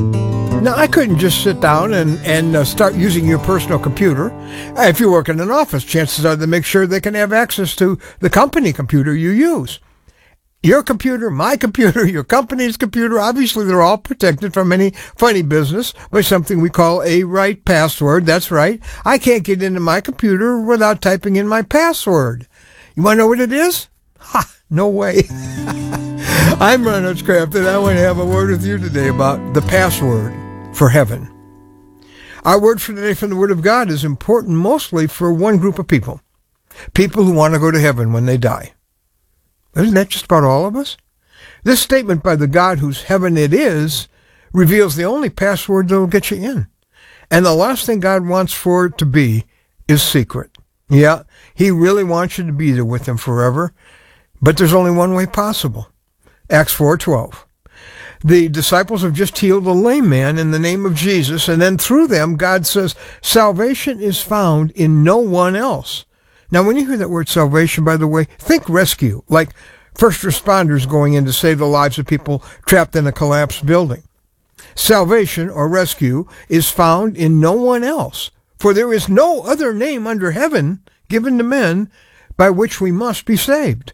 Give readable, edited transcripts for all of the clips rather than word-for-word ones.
Now, I couldn't just sit down and start using your personal computer. If you work in an office, chances are they make sure they can have access to the company computer you use. Your computer, my computer, your company's computer, obviously they're all protected from any funny business by something we call a right password. That's right. I can't get into my computer without typing in my password. You want to know what it is? Ha! No way. I'm Ron Hutchcraft, and I want to have a word with you today about the password for heaven. Our word for today from the Word of God is important mostly for one group of people. People who want to go to heaven when they die. Isn't that just about all of us? This statement by the God whose heaven it is reveals the only password that will get you in. And the last thing God wants for it to be is secret. Yeah, He really wants you to be there with Him forever, but there's only one way possible. Acts 4:12. The disciples have just healed a lame man in the name of Jesus, and then through them, God says, salvation is found in no one else. Now, when you hear that word salvation, by the way, think rescue, like first responders going in to save the lives of people trapped in a collapsed building. Salvation, or rescue, is found in no one else, for there is no other name under heaven given to men by which we must be saved.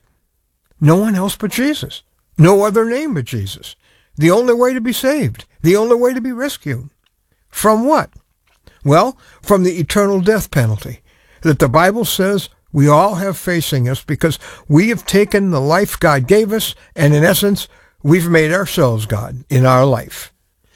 No one else but Jesus. No other name but Jesus. The only way to be saved. The only way to be rescued. From what? Well, from the eternal death penalty that the Bible says we all have facing us because we have taken the life God gave us, and in essence, we've made ourselves God in our life.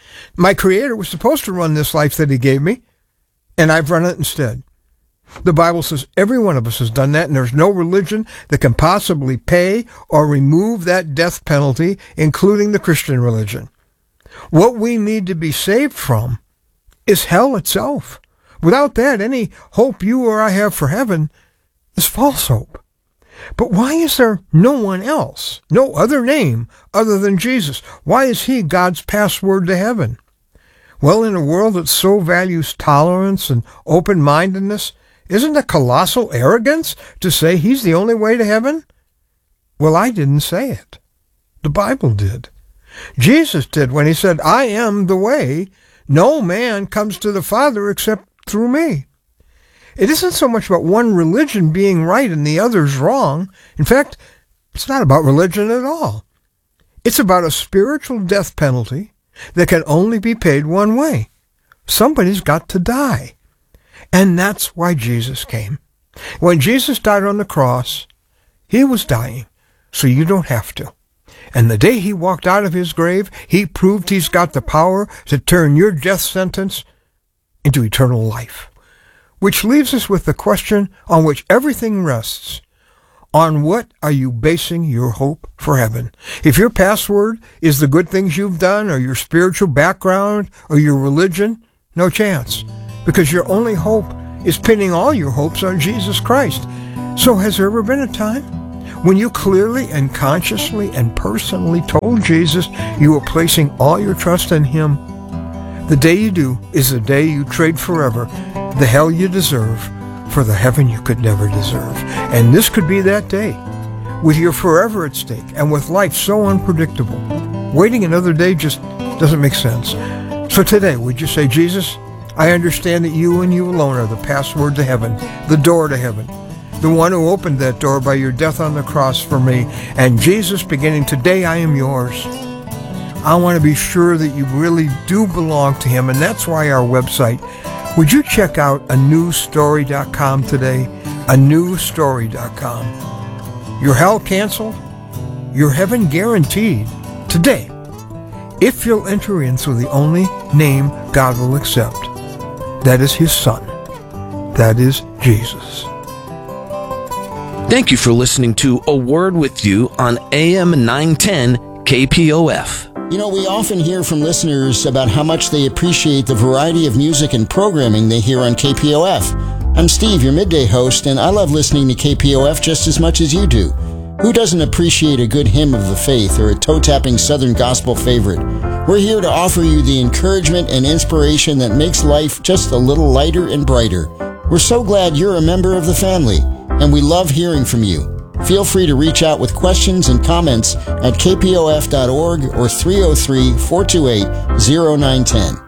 My Creator was supposed to run this life that He gave me, and I've run it instead. The Bible says every one of us has done that, and there's no religion that can possibly pay or remove that death penalty, including the Christian religion. What we need to be saved from is hell itself. Without that, any hope you or I have for heaven is false hope. But why is there no one else, no other name other than Jesus? Why is He God's password to heaven? Well, in a world that so values tolerance and open-mindedness, isn't it colossal arrogance to say He's the only way to heaven? Well, I didn't say it. The Bible did. Jesus did when He said, I am the way. No man comes to the Father except through me. It isn't so much about one religion being right and the others wrong. In fact, it's not about religion at all. It's about a spiritual death penalty that can only be paid one way. Somebody's got to die. And that's why Jesus came. When Jesus died on the cross, He was dying, so you don't have to. And the day He walked out of His grave, He proved He's got the power to turn your death sentence into eternal life. Which leaves us with the question on which everything rests. On what are you basing your hope for heaven? If your password is the good things you've done, or your spiritual background, or your religion, no chance. Because your only hope is pinning all your hopes on Jesus Christ. So has there ever been a time when you clearly and consciously and personally told Jesus you were placing all your trust in Him? The day you do is the day you trade forever the hell you deserve for the heaven you could never deserve. And this could be that day, with your forever at stake and with life so unpredictable. Waiting another day just doesn't make sense. So today, would you say, Jesus, I understand that You and You alone are the password to heaven, the door to heaven, the one who opened that door by Your death on the cross for me. And Jesus, beginning today, I am Yours. I want to be sure that you really do belong to Him, and that's why our website. Would you check out anewstory.com today? anewstory.com. Your hell canceled, your heaven guaranteed today, if you'll enter in through the only name God will accept. That is His Son. That is Jesus. Thank you for listening to A Word With You on AM 910 KPOF. You know, we often hear from listeners about how much they appreciate the variety of music and programming they hear on KPOF. I'm Steve, your midday host, and I love listening to KPOF just as much as you do. Who doesn't appreciate a good hymn of the faith or a toe-tapping Southern gospel favorite? We're here to offer you the encouragement and inspiration that makes life just a little lighter and brighter. We're so glad you're a member of the family, and we love hearing from you. Feel free to reach out with questions and comments at kpof.org or 303-428-0910.